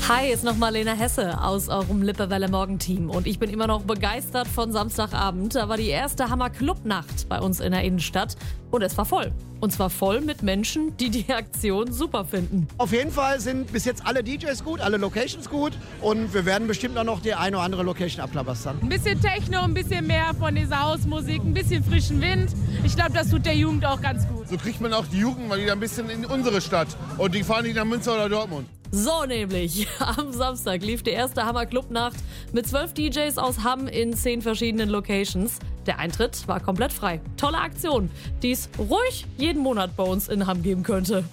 Hi, ist nochmal Lena Hesse aus eurem Lippewelle Morgenteam und ich bin immer noch begeistert von Samstagabend. Da war die erste Hammer-Club-Nacht bei uns in der Innenstadt und es war voll. Und zwar voll mit Menschen, die die Aktion super finden. Auf jeden Fall sind bis jetzt alle DJs gut, alle Locations gut und wir werden bestimmt auch noch die eine oder andere Location abklabastern. Ein bisschen Techno, ein bisschen mehr von dieser Hausmusik, ein bisschen frischen Wind. Ich glaube, das tut der Jugend auch ganz gut. So kriegt man auch die Jugend mal wieder ein bisschen in unsere Stadt und die fahren nicht nach Münster oder Dortmund. So nämlich, am Samstag lief die erste Hammer-Club-Nacht mit 12 DJs aus Hamm in 10 verschiedenen Locations. Der Eintritt war komplett frei. Tolle Aktion, die es ruhig jeden Monat bei uns in Hamm geben könnte.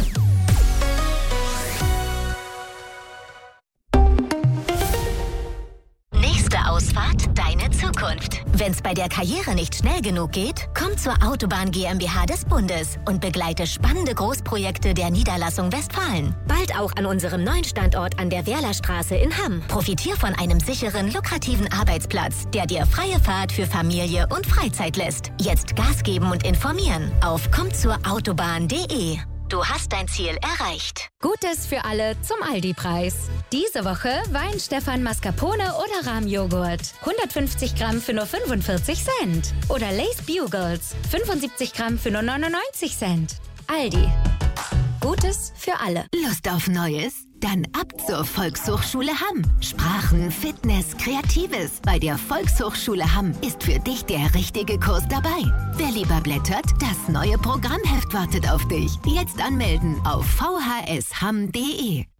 Nächste Ausfahrt, deine Zukunft. Wenn's bei der Karriere nicht schnell genug geht, komm zur Autobahn GmbH des Bundes und begleite spannende Großprojekte der Niederlassung Westfalen. Bald auch an unserem neuen Standort an der Werlerstraße in Hamm. Profitier von einem sicheren, lukrativen Arbeitsplatz, der dir freie Fahrt für Familie und Freizeit lässt. Jetzt Gas geben und informieren auf kommzurautobahn.de. Du hast dein Ziel erreicht. Gutes für alle zum Aldi-Preis. Diese Woche Wein Stefan Mascarpone oder Rahmjoghurt. 150 Gramm für nur 45 Cent. Oder Lay's Bugles. 75 Gramm für nur 99 Cent. Aldi. Gutes für alle. Lust auf Neues? Dann ab zur Volkshochschule Hamm. Sprachen, Fitness, Kreatives. Bei der Volkshochschule Hamm ist für dich der richtige Kurs dabei. Wer lieber blättert, das neue Programmheft wartet auf dich. Jetzt anmelden auf vhshamm.de.